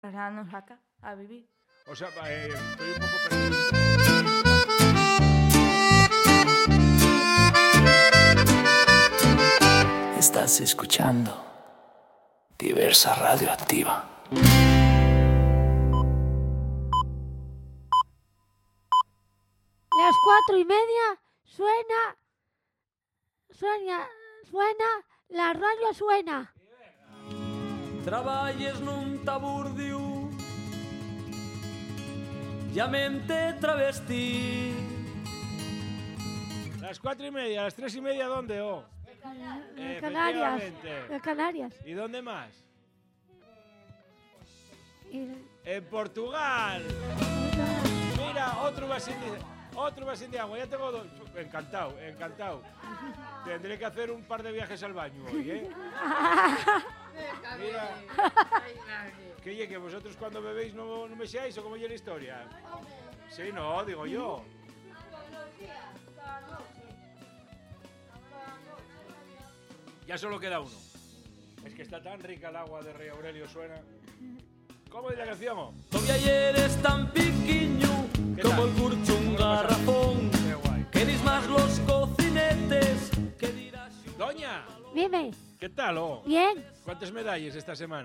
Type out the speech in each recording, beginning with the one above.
trasladarnos acá a vivir. O sea, estoy un poco perdido. Estás escuchando Diversa Radioactiva. Las 4:30 suena, la radio suena. Traballes nun taburdiu, llamente travesti. Las 4:30, las 3:30, ¿dónde? Canarias. Efectivamente. En Canarias. ¿Y dónde más? Y- En Portugal. Mira, otro vasín de agua. Ya tengo dos. Encantado. Tendré que hacer un par de viajes al baño hoy, ¿eh? Mira. Que vosotros cuando bebéis no me seáis o como yo la historia. Sí, no, digo yo. Ya solo queda uno. Es que está tan rica el agua de Rey Aurelio, suena. ¿Cómo es la canción? Todavía eres tan piquiño como el curcho un garrafón. Qué guay. Queréis más los cocinetes que dirás. Doña, Dime, ¿qué tal? bien. ¿Cuántas medallas esta semana?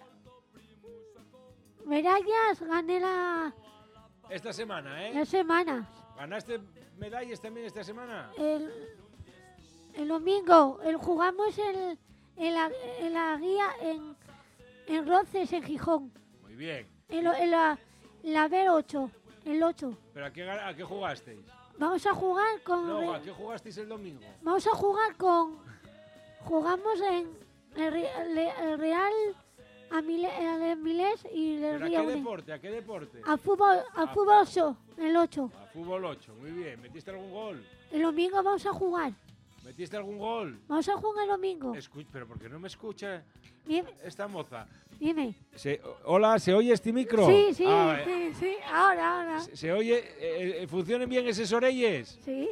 Medallas gané Esta semana, ¿eh? la semana. ¿Ganaste medallas también esta semana? El domingo jugamos en la guía en Roces, en Gijón. Muy bien. En la B8, el 8. ¿Pero a qué jugasteis? Vamos a jugar con... No, ¿a qué jugasteis el domingo? Vamos a jugar con... Jugamos en el Real Amilés y el ¿Pero Río. ¿A qué deporte? A fútbol 8, el 8. A fútbol 8, muy bien. ¿Metiste algún gol? El domingo vamos a jugar. ¿Metiste algún gol? Vamos a jugar el domingo. Pero ¿por qué no me escucha Dime. esta moza? Dime. Hola, ¿se oye este micro? Sí, sí, Ah, sí. Ahora. ¿Se oye? ¿Funcionan bien esas orelles? Sí.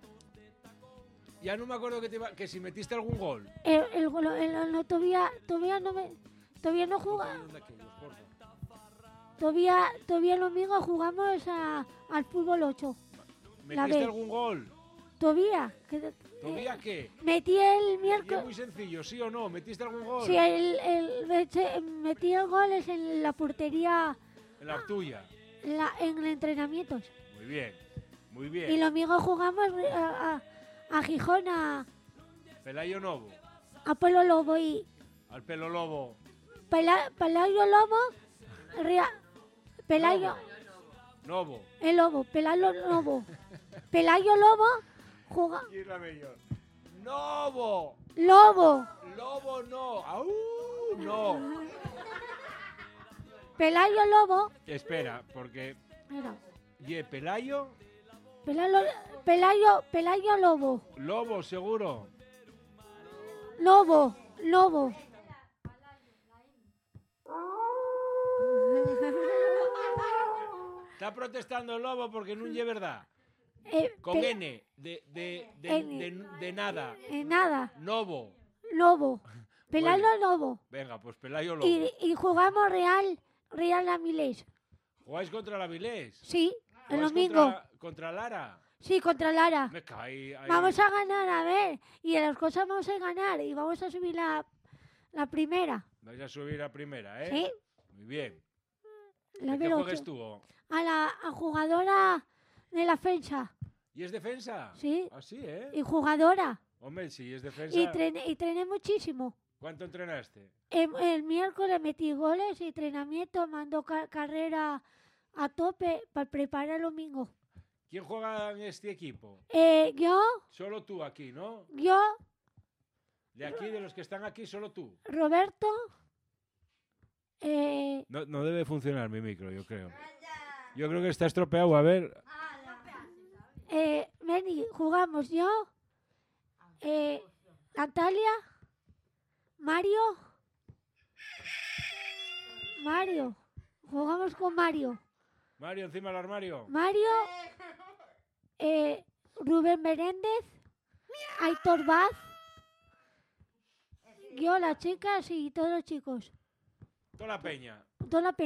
Ya no me acuerdo que si metiste algún gol. Todavía no jugamos. Todavía el domingo jugamos al fútbol 8. ¿Metiste algún gol? Todavía. ¿Todavía qué? Metí el Y es miércoles. muy sencillo, ¿sí o no? ¿Metiste algún gol? Sí, metí el gol es en la portería, En la tuya. en entrenamientos. Muy bien, muy Y bien. el domingo jugamos a Gijón, Pelayo Novo, a Pelo Lobo y al pelo lobo. Pelayo Lobo, Pelayo, Novo. el Lobo, Pelayo Lobo. Pelayo Lobo, Y es la mejor. Novo. Lobo, Lobo no. ¡Au! No. Pelayo Lobo. Espera, porque... Mira, Pelayo. Pelayo Lobo. Lobo, seguro. Lobo. Está protestando el lobo porque no es verdad. Con N, de nada. Nada, Novo. Lobo. Pelayo Bueno. Lobo. Venga, pues Pelayo Lobo. Y jugamos Real Amilés. ¿Jugáis contra la Vilés? Sí, el ¿Jugáis domingo. Contra Lara? Sí, contra Lara. Me caí ahí. Vamos a ganar, a ver. Y en las cosas vamos a ganar. Y vamos a subir la primera. Vais a subir a primera, ¿eh? Sí, Muy bien. la ¿De qué B8. juegues tú? A jugadora de la defensa. ¿Y es defensa? Sí. Así, ¿eh? Y jugadora. Hombre, si es defensa... Y trené muchísimo. ¿Cuánto entrenaste? El miércoles metí goles y entrenamiento, mando carrera a tope para preparar el domingo. ¿Quién juega en este equipo? Yo, Solo tú aquí, ¿no? De aquí, de los que están aquí, solo tú. Roberto, No debe funcionar mi micro, yo creo. Yo creo que está estropeado. A ver... Meni, jugamos yo, Natalia, Mario, jugamos con Mario, Mario, encima del armario. Rubén Meréndez, Aitor Vaz, yo, las chicas y todos los chicos. Toda la peña. montó la